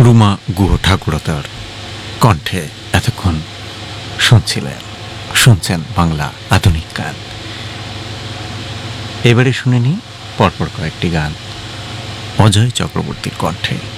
রুমা গুহ ঠাকুরতার কণ্ঠে এতক্ষণ শুনছেন বাংলা আধুনিক গান। এবারে শুনে নি পরপর কয়েকটি গান অজয় চক্রবর্তীর কণ্ঠে।